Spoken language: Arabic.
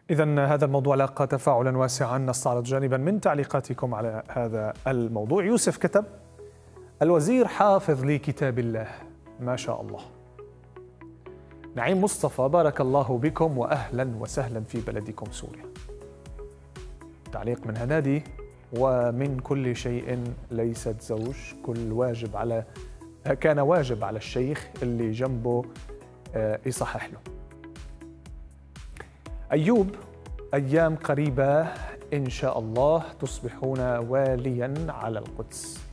إذن هذا الموضوع لاقى تفاعلا واسعا، نستعرض جانبا من تعليقاتكم على هذا الموضوع. يوسف كتب: الوزير حافظ لكتاب الله، ما شاء الله. نعيم مصطفى: بارك الله بكم وأهلا وسهلا في بلدكم سوريا. تعليق من هنادي: ومن كل شيء ليست زوج، كان واجب على الشيخ اللي جنبه يصحح له. أيوب: أيام قريبة إن شاء الله تصبحون واليا على القدس.